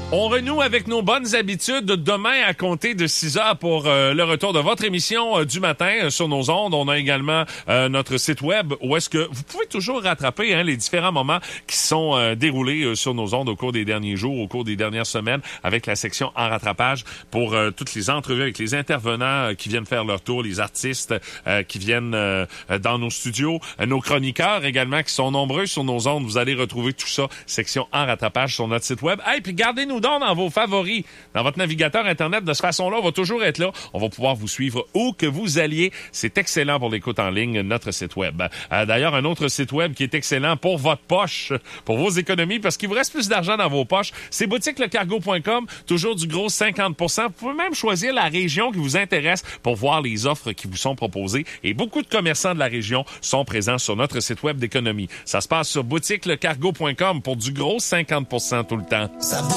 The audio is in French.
On renoue avec nos bonnes habitudes demain à compter de 6 heures pour le retour de votre émission du matin sur nos ondes. On a également notre site web où est-ce que vous pouvez toujours rattraper les différents moments qui sont déroulés sur nos ondes au cours des derniers jours, au cours des dernières semaines, avec la section en rattrapage pour toutes les entrevues avec les intervenants qui viennent faire leur tour, les artistes qui viennent dans nos studios, nos chroniqueurs également qui sont nombreux sur nos ondes. Vous allez retrouver tout ça, section en rattrapage sur notre site web. Puis gardez-nous donc dans vos favoris, dans votre navigateur Internet. De cette façon-là, on va toujours être là. On va pouvoir vous suivre où que vous alliez. C'est excellent pour l'écoute en ligne, notre site web. D'ailleurs, un autre site web qui est excellent pour votre poche, pour vos économies, parce qu'il vous reste plus d'argent dans vos poches, c'est boutiquelecargo.com. Toujours du gros 50%. Vous pouvez même choisir la région qui vous intéresse pour voir les offres qui vous sont proposées. Et beaucoup de commerçants de la région sont présents sur notre site web d'économie. Ça se passe sur boutiquelecargo.com pour du gros 50% tout le temps.